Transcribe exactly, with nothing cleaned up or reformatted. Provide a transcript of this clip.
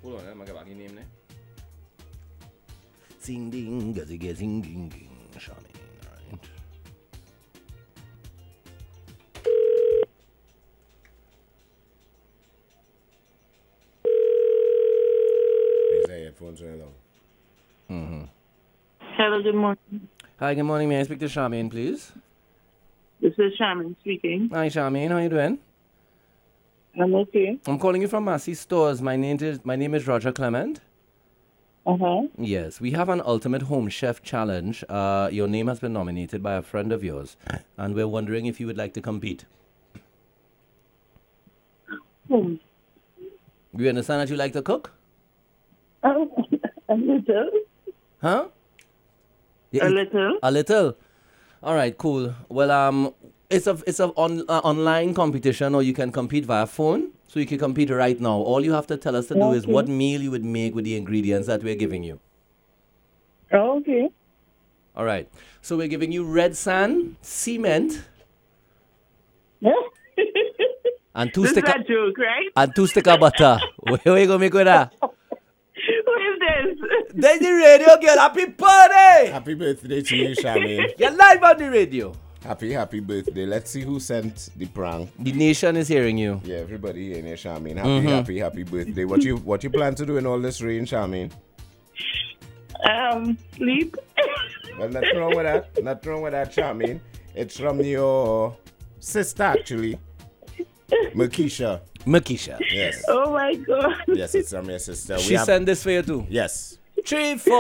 Hold on, let me get back your name there. Sing ding, gazzy gazing ding ding, Charmaine, alright. These headphones are long. Mm-hmm. Hello, good morning. Hi, good morning. May I speak to Charmaine, please? This is Shaman speaking. Hi, Charmaine. How you doing? I'm okay. I'm calling you from Massey Stores. My name is my name is Roger Clement. Uh-huh. Yes, we have an Ultimate Home Chef Challenge. Uh, your name has been nominated by a friend of yours, and we're wondering if you would like to compete. Hmm. You understand that you like to cook? Um, a little. Huh? You A eat- little. A little. All right, cool. Well, um, it's a it's a on, uh, online competition, or you can compete via phone. So you can compete right now. All you have to tell us to do is Okay. what meal you would make with the ingredients that we're giving you. Oh, okay. All right. So we're giving you red sand, cement, Yeah. and two This is sticker a joke, right? and two sticker butter. Where you gonna make with that? Who is this? There's the radio girl. Happy party! Happy birthday to you, Charmaine. You're live on the radio. Happy, happy birthday. Let's see who sent the prank. The nation is hearing you. Yeah, everybody here in here, Charmaine. Happy, happy, happy birthday. What you what you plan to do in all this rain, Charmaine? Um, sleep. Well, nothing wrong with that. Nothing wrong with that, Charmaine. It's from your sister, actually. Makisha. Makisha. Yes. Oh my God. Yes, it's from your sister. She have, sent this for you too. Yes. Three, four.